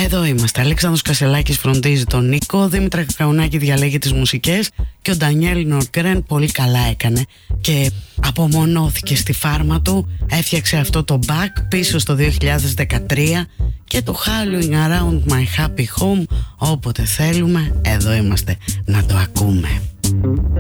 Εδώ είμαστε. Αλέξανδρος Κασελάκης φροντίζει τον Νίκο, Δήμητρα Κακαουνάκη διαλέγει τις μουσικές και ο Ντανιέλ Νοργκρέν πολύ καλά έκανε και απομονώθηκε στη φάρμα του. Έφτιαξε αυτό το back πίσω στο 2013 και το Halloween Around My Happy Home. Όποτε θέλουμε, εδώ είμαστε να το ακούμε.